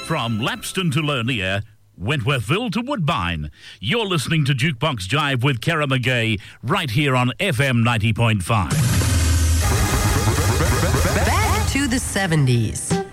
From Lapston to Lurnia, Wentworthville to Woodbine. You're listening to Jukebox Jive with Kara McGay right here on FM 90.5. Back to the 70s.